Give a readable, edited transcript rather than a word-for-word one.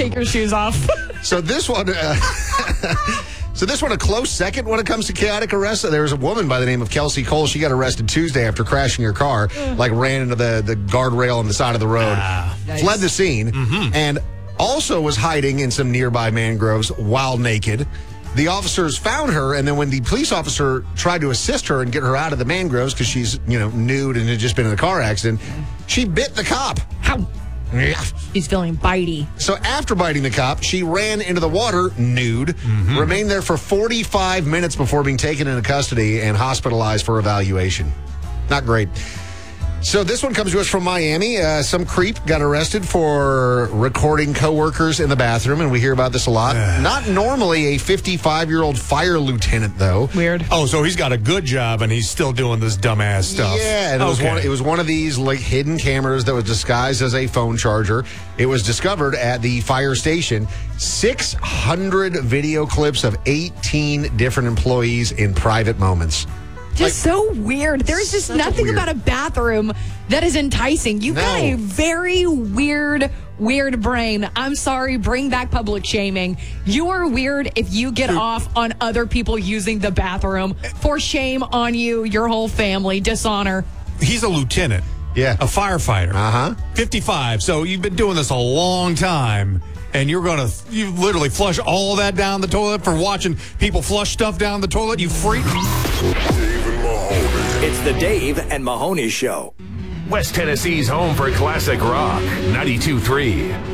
take your shoes off. So this one, a close second when it comes to chaotic arrests. There was a woman by the name of Kelsey Cole. She got arrested Tuesday after crashing her car, ran into the guardrail on the side of the road, fled the scene, and also was hiding in some nearby mangroves while naked. The officers found her, and then when the police officer tried to assist her and get her out of the mangroves because she's, nude and had just been in a car accident, she bit the cop. How? She's feeling bitey. So after biting the cop, she ran into the water nude, remained there for 45 minutes before being taken into custody and hospitalized for evaluation. Not great. So this one comes to us from Miami. Some creep got arrested for recording coworkers in the bathroom, and we hear about this a lot. Not normally a 55-year-old fire lieutenant, though. Weird. Oh, so he's got a good job, and he's still doing this dumbass stuff. Yeah, and it was one of these hidden cameras that was disguised as a phone charger. It was discovered at the fire station. 600 video clips of 18 different employees in private moments. Just so weird. There's just nothing about a bathroom that is enticing. You've got a very weird brain. I'm sorry, bring back public shaming. You are weird if you get off on other people using the bathroom. For shame on you, your whole family, dishonor. He's a lieutenant. Yeah. A firefighter. 55. So you've been doing this a long time. And you literally flush all that down the toilet for watching people flush stuff down the toilet, you freak. Dave and Mahoney. It's the Dave and Mahoney Show. West Tennessee's home for classic rock, 92.3.